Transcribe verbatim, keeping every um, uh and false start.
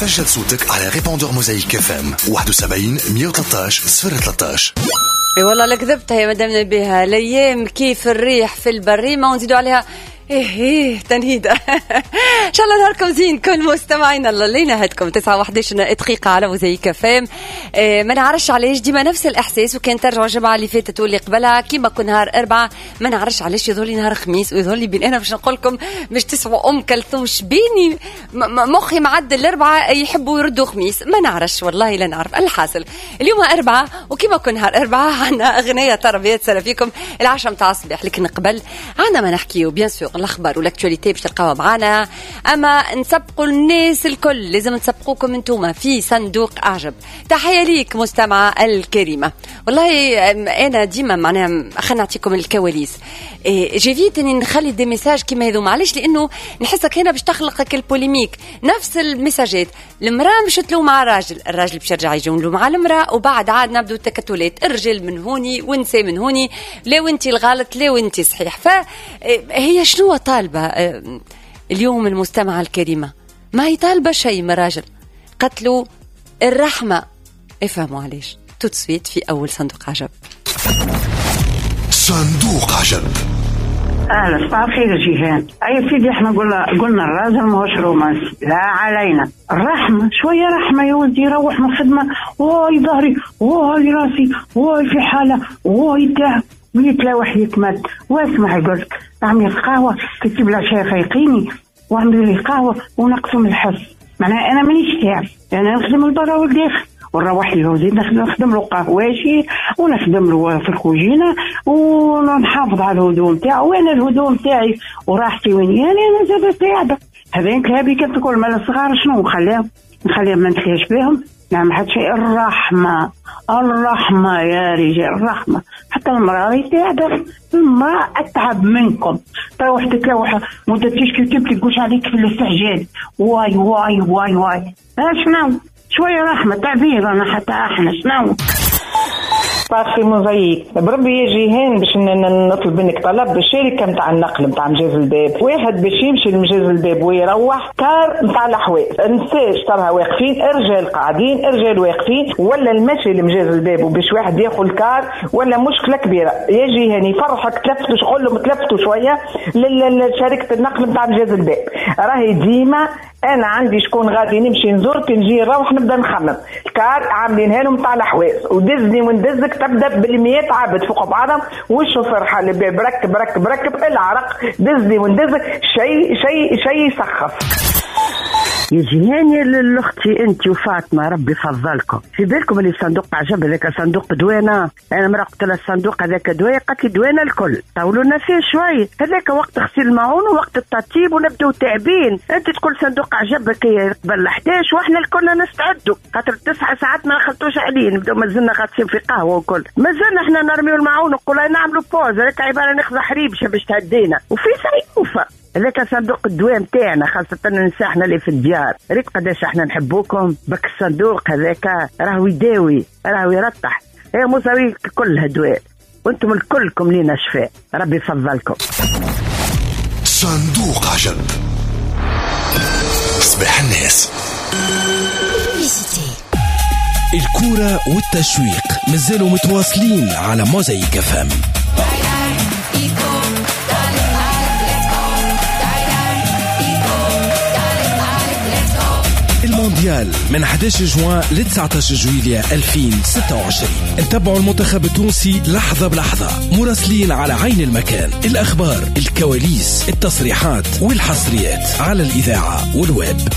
سجل صوتك على ريبوندور موزايك اف ام واحد وسبعين مية وثلاثة عشر صفر ثلاثة عشر. اي والله لا كذبتها يا مدام بها الايام كيف الريح في البريمه ونزيدوا عليها ايه ايه تنهيده. ان شاء الله نهاركم زين كل مستمعينا. الله لينا هدكم تسعة واحد عشر دقيقه على موزايك فام. إيه ما نعرفش علاش ديما نفس الاحساس، وكان ترجع الجمعه اللي فاتت واللي قبلها كيما كون نهار اربعه ما نعرفش علاش يظهر لي نهار خميس ويظهر لي بين انا باش نقول لكم مش تسعوا ام كلثوم شبيني مخي معدل الاربعه يحبوا يردوا خميس، ما نعرفش والله لا نعرف. الحاصل اليوم اربعه وكيما كون نهار اربعه عندنا اغنيه تربيه سلفيكم العشاء متاع الصباح، لكن قبل عندنا ما نحكيو بيان سور الاخبار والاكtualité باش تلقاوها معنا، اما نسبقوا الناس الكل لازم نسبقوكم انتوما في صندوق اعجب. تحيه ليك مستمعه الكريمه. والله انا ديما معناها خلينا نعطيكم الكواليس. إيه جيفيت اني نخلي دي ميساج كيما هذو، معليش لانه نحسك هنا باش تخلق البوليميك. نفس المساجات المراه مش تلوم مع الراجل، الراجل باش يرجع يجون له مع المراه، وبعد عاد نبدو التكتلات، الرجال من هوني ونساء من هوني، لا وانتي الغلط لا وانتي صحيح. فهي شنو طالبه اليوم المستمعه الكريمه؟ ما هي طالبه شيء من الراجل، قتلوا الرحمه. افهموا علاش توتسويت في اول صندوق عجب. صندوق عجب. اهلا صباح الخير يا جيهان. اي سيدي احنا قلنا قلنا الراجل ماهوش رومانسي، لا علينا الرحمه، شويه رحمه يا ولدي. يروح من الخدمه واي ظهري واي راسي واي في حاله واي تعب ويتلاوح يتمد واسمع يقولك اعمل قهوه كتب لها شاي فيقيني واعمل لي قهوه ونقسم الحس. معناها انا مانيش تعب، انا نخدم البرا والداخل ونروح له زيد نخدم له قهواشي ونخدم له في الكوجينه ونحافظ على الهدوم تاعو، وانا الهدوم تاعي وراحتي وين يعني انا زاد تعبه. هذاك هذه كيف تقول مال الصغار شنو نخليهم نخليهم ما نتخيش بهم. نعم حتى شيء الرحمه الرحمه يا رجال الرحمه. حتى المراه تعبت، المراه اتعب منكم. تروح تتلوح مده تشكي تبكي تقولش عليك في الاستعجال واي واي واي واي. ها شنو شويه رحمه تعبير انا حتى احنا شنو باخي موزايك بربي يا جيهان باش نطلب منك طلب. الشركه نتاع النقل نتاع مجاز الباب، واحد باش يمشي لمجاز الباب ويروح كار نتاع الاحواز، النساء تراها واقفين، الرجال قاعدين، الرجال واقفين، ولا المشي لمجاز الباب وباش واحد ياخذ الكار ولا مشكله كبيره. يا جيهان يفرحك تلفتوا شغل لهم تلفتوا شويه لشركه النقل نتاع مجاز الباب. راهي ديما انا عندي شكون غادي نمشي نزور نجي نروح نبدا نخمم الكار عاملينها لهم تاع الاحواز ودزني وندزك تبدا بالمئات عبد فوق بعضهم والشوفير حال الباب ركب ركب ركب العرق دزني وندزك شيء شيء شيء يسخف. يا جيهان يا لأختي انت وفاطمه ربي يفضلكم. في بالكم اللي صندوق عجب هذاك صندوق دوينه، انا مرة قلت لها الصندوق هذاك دويه، قالت لي دوينه الكل طولوا لنا فيه شوي، هذاك وقت غسيل المعون ووقت التطيب ونبداو تعبين. انت تقول صندوق عجب هكايا قبل احداش واحنا الكل نستعدوا خاطر تسع ساعات ما نخلطوش عليه، نبداو مازلنا غاسين في قهوه وكل مازلنا احنا نرميو المعون ونقولوا نعملوا بوز هذاك عباره ناخذ حريبشه باش تهدينا وفي سيوفه. هذاك صندوق الدواء نتاعنا خاصة النساء احنا اللي في الديار، ريت قداش احنا نحبوكم. بك الصندوق هذاك راهو يداوي راهو يرطح، يا موسوي كلها دواء وانتم الكلكم لينا شفاء. ربي يفضلكم. صندوق عجب. صباح الناس. الكورة والتشويق مازالوا متواصلين على موزايك فام. المونديال من أحد عشر جوان ل تسعة عشر جويلية ألفين وستة وعشرين. نتابعوا المنتخب التونسي لحظة بلحظة، مراسلين على عين المكان، الأخبار، الكواليس، التصريحات والحصريات على الإذاعة والويب.